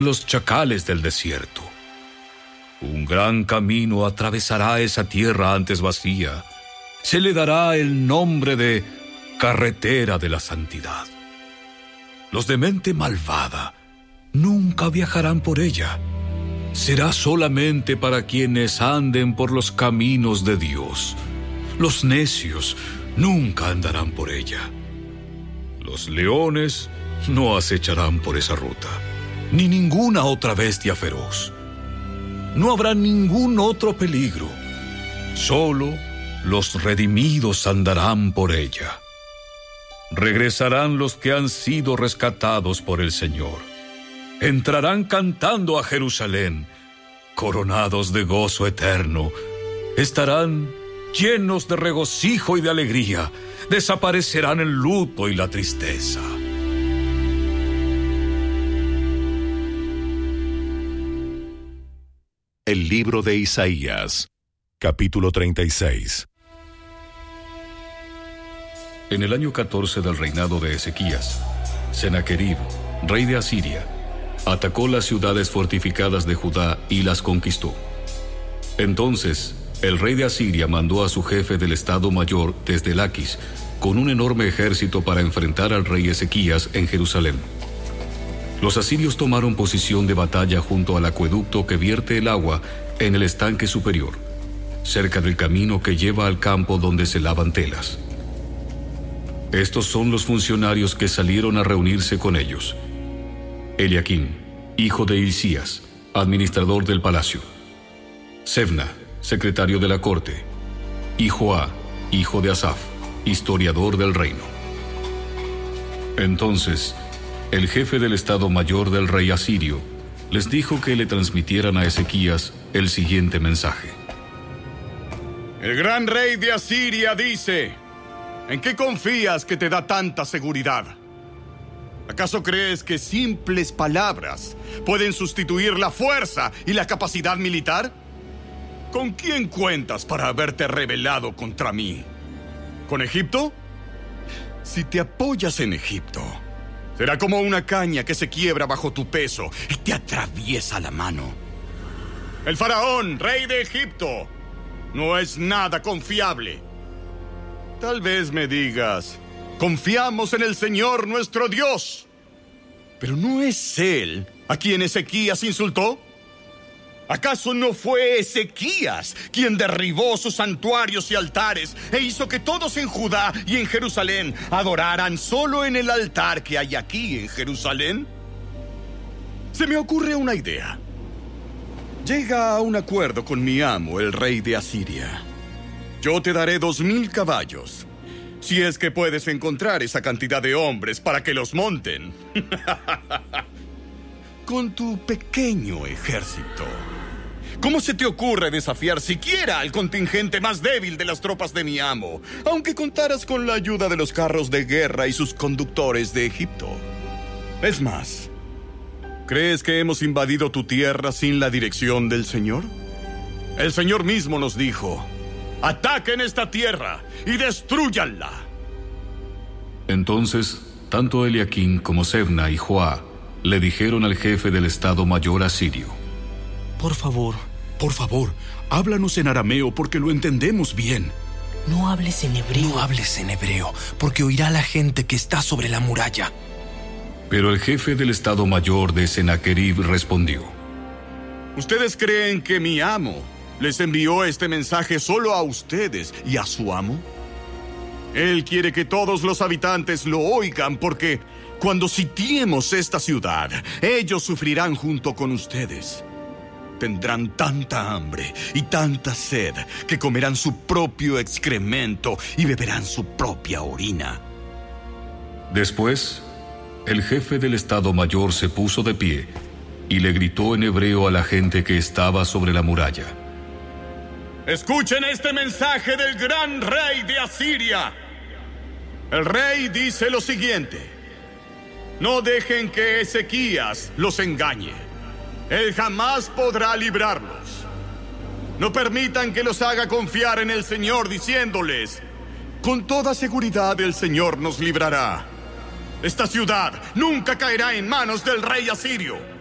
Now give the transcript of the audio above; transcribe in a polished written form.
los chacales del desierto. Un gran camino atravesará esa tierra antes vacía. Se le dará el nombre de carretera de la santidad. Los de mente malvada nunca viajarán por ella. Será solamente para quienes anden por los caminos de Dios. Los necios nunca andarán por ella. Los leones no acecharán por esa ruta, ni ninguna otra bestia feroz. No habrá ningún otro peligro. Solo los redimidos andarán por ella. Regresarán los que han sido rescatados por el Señor. Entrarán cantando a Jerusalén, coronados de gozo eterno. Estarán llenos de regocijo y de alegría. Desaparecerán el luto y la tristeza. El libro de Isaías, capítulo 36. En el año 14 del reinado de Ezequías, Senaquerib, rey de Asiria, atacó las ciudades fortificadas de Judá y las conquistó. Entonces, el rey de Asiria mandó a su jefe del Estado Mayor desde Laquis con un enorme ejército para enfrentar al rey Ezequías en Jerusalén. Los asirios tomaron posición de batalla junto al acueducto que vierte el agua en el estanque superior, cerca del camino que lleva al campo donde se lavan telas. Estos son los funcionarios que salieron a reunirse con ellos: Eliaquim, hijo de Hilcías, administrador del palacio; Sebna, secretario de la corte; y Joá, hijo de Asaf, historiador del reino. Entonces, el jefe del Estado Mayor del rey asirio les dijo que le transmitieran a Ezequías el siguiente mensaje: El gran rey de Asiria dice: ¿en qué confías que te da tanta seguridad? ¿Acaso crees que simples palabras pueden sustituir la fuerza y la capacidad militar? ¿Con quién cuentas para haberte rebelado contra mí? ¿Con Egipto? Si te apoyas en Egipto, será como una caña que se quiebra bajo tu peso y te atraviesa la mano. El faraón, rey de Egipto, no es nada confiable. Tal vez me digas: confiamos en el Señor nuestro Dios. Pero ¿no es Él a quien Ezequías insultó? ¿Acaso no fue Ezequías quien derribó sus santuarios y altares e hizo que todos en Judá y en Jerusalén adoraran solo en el altar que hay aquí en Jerusalén? Se me ocurre una idea. Llega a un acuerdo con mi amo, el rey de Asiria. Yo te daré 2,000 caballos, si es que puedes encontrar esa cantidad de hombres para que los monten. Con tu pequeño ejército, ¿cómo se te ocurre desafiar siquiera al contingente más débil de las tropas de mi amo, aunque contaras con la ayuda de los carros de guerra y sus conductores de Egipto? Es más, ¿crees que hemos invadido tu tierra sin la dirección del Señor? El Señor mismo nos dijo: ataquen esta tierra y destrúyanla. Entonces, tanto Eliaquim como Sebna y Joá le dijeron al jefe del Estado Mayor asirio: Por favor, háblanos en arameo porque lo entendemos bien. No hables en hebreo. No hables en hebreo, porque oirá la gente que está sobre la muralla. Pero el jefe del Estado Mayor de Senaquerib respondió: ¿Ustedes creen que mi amo les envió este mensaje solo a ustedes y a su amo? Él quiere que todos los habitantes lo oigan, porque cuando sitiemos esta ciudad, ellos sufrirán junto con ustedes. Tendrán tanta hambre y tanta sed que comerán su propio excremento y beberán su propia orina. Después, el jefe del Estado Mayor se puso de pie y le gritó en hebreo a la gente que estaba sobre la muralla: Escuchen este mensaje del gran rey de Asiria. El rey dice lo siguiente: no dejen que Ezequías los engañe. Él jamás podrá librarlos. No permitan que los haga confiar en el Señor diciéndoles: con toda seguridad el Señor nos librará. Esta ciudad nunca caerá en manos del rey asirio.